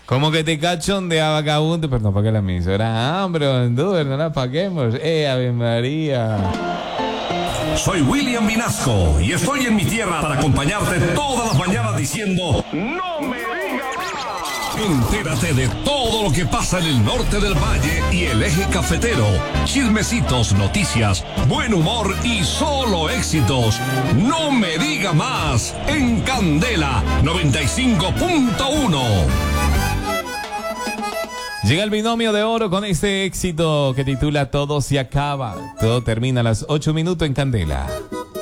Como que te cachondea, vagabundo, pero no pague la emisora. Hambre, Honduras, no la paguemos. Ave María. Soy William Vinasco y estoy en mi tierra para acompañarte todas las mañanas diciendo ¡No me digas más! Entérate de todo lo que pasa en el norte del valle y el eje cafetero. Chismecitos, noticias, buen humor y solo éxitos. ¡No me diga más! En Candela 95.1. Llega el binomio de oro con este éxito que titula Todo se acaba. Todo termina a las 8 minutos en Candela.